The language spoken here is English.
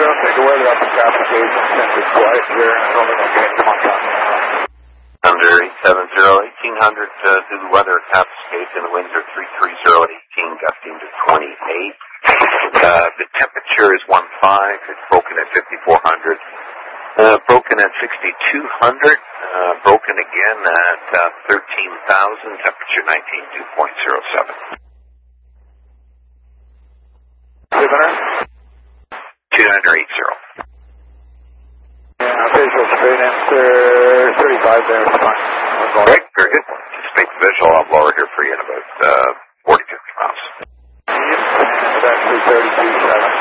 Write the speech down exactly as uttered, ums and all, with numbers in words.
I'll take the weather up in Cascade since it's quiet here, and I don't think I'm getting contact. Under eight seven zero, eighteen hundred uh, do the weather at Cascade, and the winds are three three zero at eighteen, gusting to twenty-eight. Uh, the temperature is one five, it's broken at fifty-four hundred. Uh, broken at sixty-two hundred, uh, broken again at uh, thirteen thousand, temperature nineteen two point zero seven. two nine eight zero. Yeah, visual straight answer, thirty-five there, it's fine. Great, very good. Anticipate the visual, I'll blow it here for you in about uh, forty, fifty miles. Yep, that's thirty-two seven.